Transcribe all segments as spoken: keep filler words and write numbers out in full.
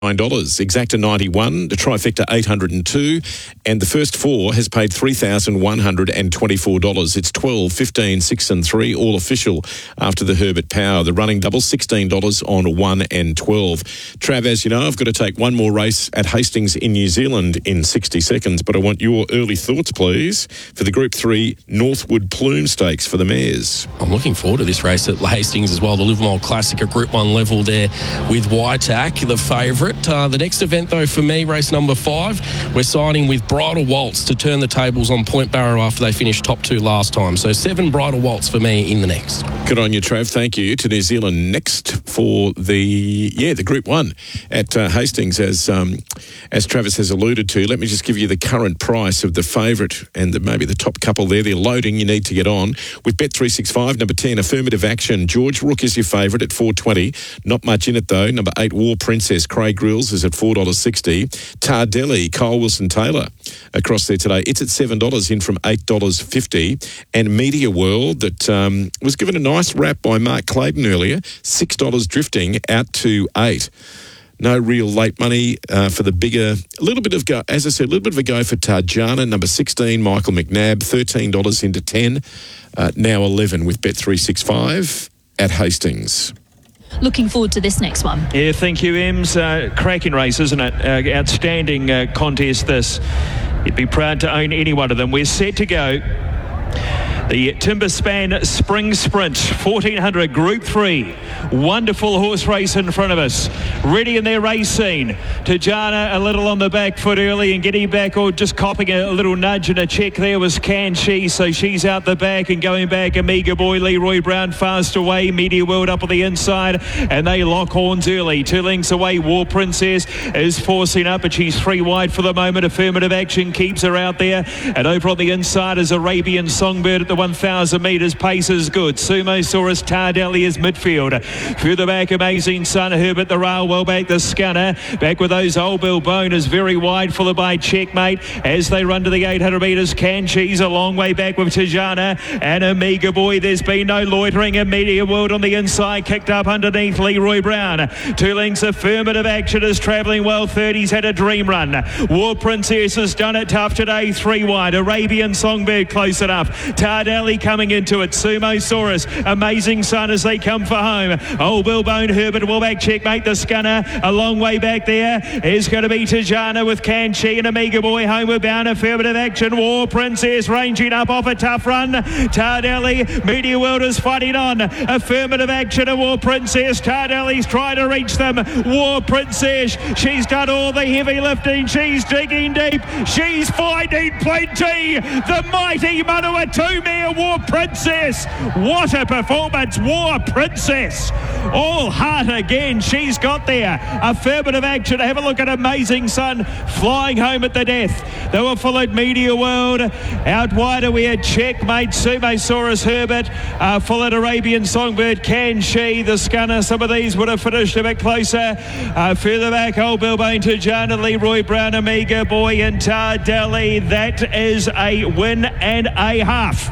nine dollars. Exacta ninety-one, the trifecta eight hundred two, and the first four has paid three thousand one hundred twenty-four dollars. It's twelve, fifteen, six and three, all official after the Herbert Power. The running double, sixteen dollars on one and twelve. Trav, as you know, I've got to take one more race at Hastings in New Zealand in sixty seconds, but I want your early thoughts, please, for the Group three Northwood Plume Stakes for the mares. I'm looking forward to this race at Hastings as well. The Livermore Classic at Group one level there with Waitak, the favourite. Uh, the next event, though, for me, race number five, we're signing with Bridal Waltz to turn the tables on Point Barrow after they finished top two last time. So seven Bridal Waltz for me in the next. Good on you, Trav. Thank you. To New Zealand next for the, yeah, the Group one at uh, Hastings, as um, as Travis has alluded to. Let me just give you the current price of the favourite and the, maybe the top couple there. They're loading. You need to get on. With Bet three sixty-five, number ten, Affirmative Action. George Rook is your favourite at four twenty. Not much in it, though. Number eight, War Princess. Craig Grills is at four dollars sixty. Tardelli, Kyle Wilson-Taylor across there today. It's at seven dollars, in from eight dollars fifty. And Media World, that um, was given a nice rap by Mark Clayton earlier, six dollars drifting out to eight. No real late money uh, for the bigger, a little bit of go, as I said, a little bit of a go for Tarjana, number sixteen, Michael McNabb, thirteen dollars into ten, uh, now eleven with Bet three sixty-five at Hastings. Looking forward to this next one. Yeah, thank you, Ems. Uh, cracking race, isn't it? Uh, outstanding uh, contest, this. You'd be proud to own any one of them. We're set to go. The Timber Span Spring Sprint, fourteen hundred Group three. Wonderful horse race in front of us. Ready in their race scene. Tajana a little on the back foot early and getting back, or just copping a, a little nudge and a check there was Can She. So she's out the back and going back. Amiga Boy, Leroy Brown fast away. Media World up on the inside. And they lock horns early. Two lengths away. War Princess is forcing up, but she's three wide for the moment. Affirmative Action keeps her out there. And over on the inside is Arabian Songbird at the one thousand metres. Pace is good. Sumosaurus, Tardelli is midfield. Further back, Amazing Sun, Herbert the rail, well back the Scunner. Back with those Old Bill Bone is very wide, followed by Checkmate. As they run to the eight hundred metres, Can Cheese a long way back with Tajana and Amiga Boy. There's been no loitering. A Media World on the inside, kicked up underneath Leroy Brown. Two lengths, Affirmative Action is travelling well. thirty's had a dream run. War Princess has done it tough today, three wide. Arabian Songbird close enough. Tardelli coming into it. Sumosaurus, Amazing Sun as they come for home. Old Bill Bone, Herbert will back Checkmate the Scunner. A long way back there is going to be Tajana with Can She and Amiga Boy. Homeward bound. Affirmative Action. War Princess ranging up off a tough run. Tardelli, Media World is fighting on. Affirmative Action and War Princess. Tardelli's trying to reach them. War Princess, she's done all the heavy lifting. She's digging deep. She's finding plenty. The mighty Manawatu mare War Princess. What a performance. War Princess. All heart again. She's got there. Affirmative Action. Have a look at Amazing Sun flying home at the death. They were followed Media World. Out wider we had Checkmate, Sumosaurus, Herbert. Uh, followed Arabian Songbird, Can She, the Scunner. Some of these would have finished a bit closer. Uh, further back, Old Bill Bane, Tajana, Leroy Brown, Amiga Boy and Tardelli. That is a win and a half.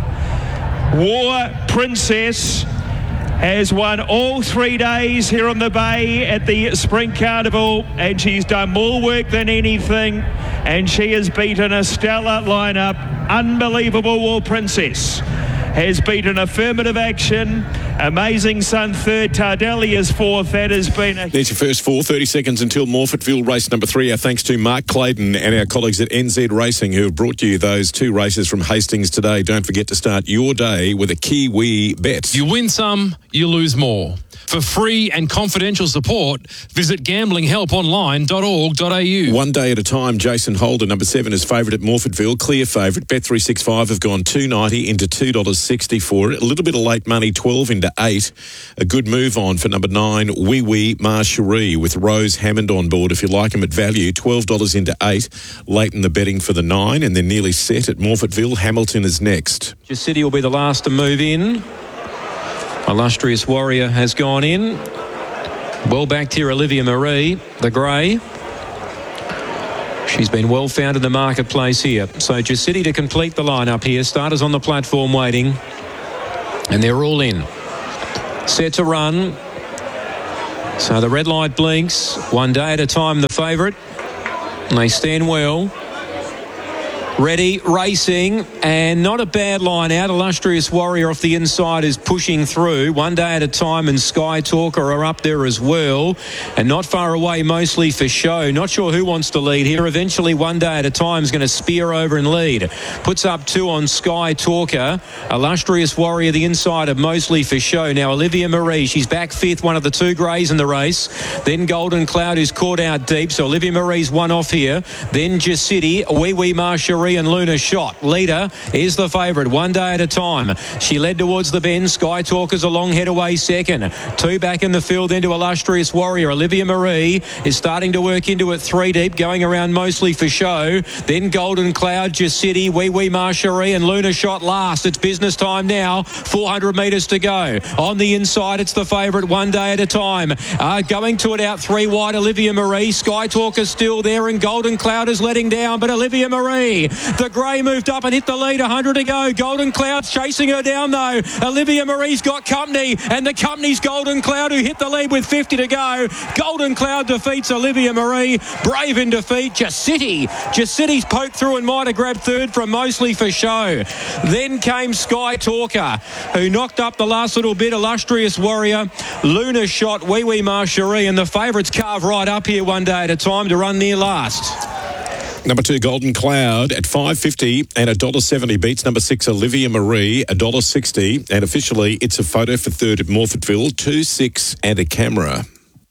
War Princess has won all three days here on the Bay at the Spring Carnival, and she's done more work than anything, and she has beaten a stellar lineup. Unbelievable. War Princess has beaten Affirmative Action. Amazing Sun third. Tardelli is fourth. That has been a... There's your first four. thirty seconds until Morfettville race number three. Our thanks to Mark Clayton and our colleagues at N Z Racing who have brought you those two races from Hastings today. Don't forget to start your day with a Kiwi bet. You win some, you lose more. For free and confidential support, visit gambling help online dot org dot a u. One day at a time. Jason Holder, number seven, is favourite at Morfettville. Clear favourite. Bet three sixty-five have gone two ninety into two dollars sixty for it. A little bit of late money, twelve into eight. A good move on for number nine, Wee Wee Marcherie, with Rose Hammond on board. If you like them at value, twelve dollars into eight. Late in the betting for the nine, and they're nearly set at Morfettville. Hamilton is next. City will be the last to move in. Illustrious Warrior has gone in. Well backed here, Olivia Marie, the grey. She's been well found in the marketplace here. So City to complete the lineup here. Starters on the platform waiting. And they're all in. Set to run. So the red light blinks. One Day at a Time, the favourite. And they stand well. Ready, racing, and not a bad line out. Illustrious Warrior off the inside is pushing through. One Day at a Time and Sky Talker are up there as well. And not far away, Mostly for Show. Not sure who wants to lead here. Eventually, One Day at a Time is going to spear over and lead. Puts up two on Sky Talker. Illustrious Warrior, the inside of Mostly for Show. Now, Olivia Marie, she's back fifth, one of the two greys in the race. Then Golden Cloud, who's caught out deep. So Olivia Marie's one off here. Then Jacity, Wee Wee Marcherie and Luna Shot. Leader is the favourite. One Day at a Time. She led towards the bend. Sky Talker's a long head away second. Two back in the field into Illustrious Warrior. Olivia Marie is starting to work into it three deep, going around Mostly for Show. Then Golden Cloud, Jacity, Wee Wee Marcherie and Luna Shot last. It's business time now. four hundred metres to go. On the inside, it's the favourite. One Day at a Time. Uh, going to it out three wide, Olivia Marie. Sky Talker's still there and Golden Cloud is letting down, but Olivia Marie, the grey, moved up and hit the lead. one hundred to go. Golden Cloud's chasing her down though. Olivia Marie's got company, and the company's Golden Cloud, who hit the lead with fifty to go. Golden Cloud defeats Olivia Marie. Brave in defeat. Jacity. Jacity's poked through and might have grabbed third from Mostly for Show. Then came Sky Talker, who knocked up the last little bit. Illustrious Warrior, Luna Shot, Wee Wee Marcherie, and the favourites carve right up here. One Day at a Time to run near last. Number two, Golden Cloud at five fifty and one dollar seventy beats number six, Olivia Marie, one dollar sixty. And officially, it's a photo for third at Morfettville, two six and a camera.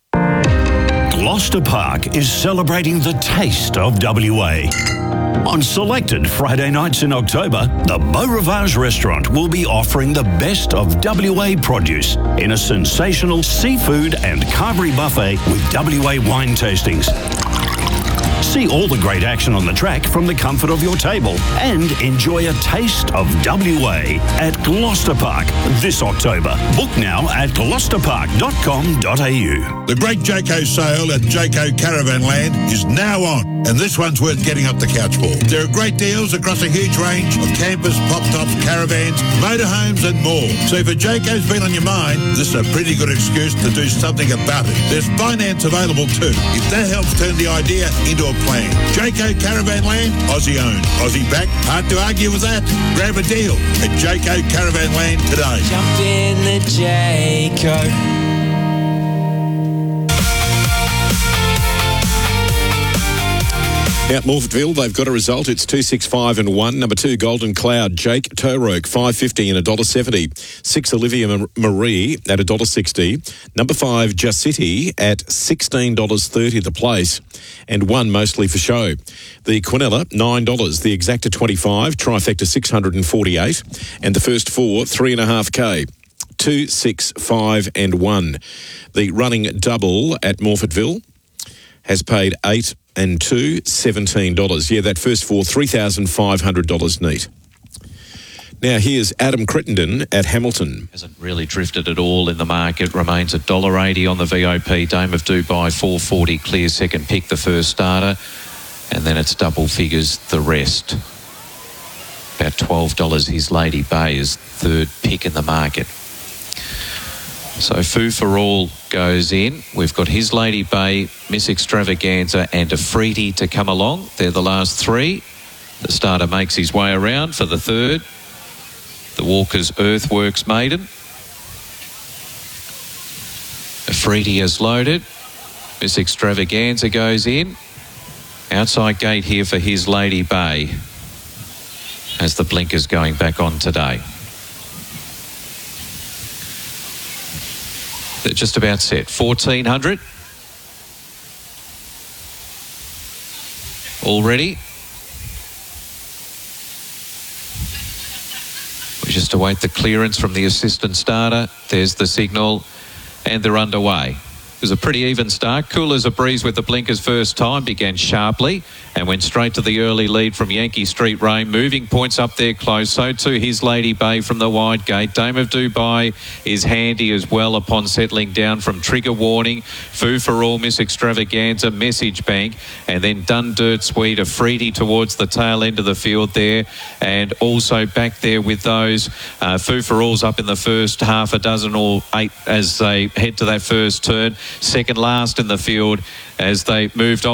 Gloucester Park is celebrating the taste of W A. On selected Friday nights in October, the Beau Rivage restaurant will be offering the best of W A produce in a sensational seafood and carvery buffet with W A wine tastings. See all the great action on the track from the comfort of your table and enjoy a taste of W A at Gloucester Park this October. Book now at gloucester park dot com dot a u. The great Jayco sale at Jayco Caravan Land is now on, and this one's worth getting up the couch for. There are great deals across a huge range of campers, pop-tops, caravans, motorhomes and more. So if a Jayco's been on your mind, this is a pretty good excuse to do something about it. There's finance available too, if that helps turn the idea into a plan. Jayco Caravan Land, Aussie owned, Aussie backed. Hard to argue with that. Grab a deal at Jayco Caravan Land today. Jump in the Jayco. Out Morfettville, they've got a result. It's two six five and one. Number two, Golden Cloud, Jake Toroke, five fifty and one dollar seventy. Six, Olivia Marie at one dollar sixty. Number five, Jacity at sixteen dollars thirty the place. And one, Mostly for Show. The Quinella, nine dollars. The Exacta, twenty-five. Trifecta, six hundred forty-eight. And the first four, three and a half K. Two, six, five and one. The running double at Morfettville has paid eight and two, seventeen dollars. Yeah, that first four, three thousand five hundred dollars neat. Now here's Adam Crittenden at Hamilton. Hasn't really drifted at all in the market. Remains at one dollar eighty on the V O P. Dame of Dubai, four forty. Clear second pick, the first starter. And then it's double figures, the rest. About twelve dollars. His Lady Bay is third pick in the market. So Foo for All goes in. We've got His Lady Bay, Miss Extravaganza and Afridi to come along. They're the last three. The starter makes his way around for the third. The Walker's Earthworks Maiden. Afridi is loaded. Miss Extravaganza goes in. Outside gate here for His Lady Bay as the blinkers going back on today. They're just about set. fourteen hundred. All ready. We just await the clearance from the assistant starter. There's the signal and they're underway. It was a pretty even start. Cool as a breeze with the blinkers first time. Began sharply and went straight to the early lead from Yankee Street Rain. Moving points up there close. So too His Lady Bay from the wide gate. Dame of Dubai is handy as well upon settling down from Trigger Warning. Foo for All, Miss Extravaganza, Message Bank. And then Done Dirt Sweet, Afridi towards the tail end of the field there. And also back there with those. Uh, Foo for All's up in the first half a dozen or eight as they head to that first turn. second last in the field as they moved on.